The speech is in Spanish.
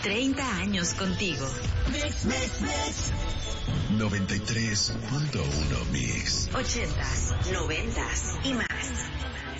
30 años contigo. Mix, mix, mix. 93.1 Mix. 80s, 90s y más.